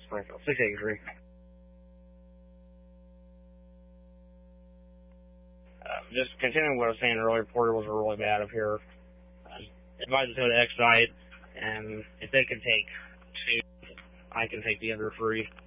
Springfield, 683. Just continuing what I was saying earlier, portables are really bad up here. Advise us to go to Excite, and if they can take 2, I can take the other 3.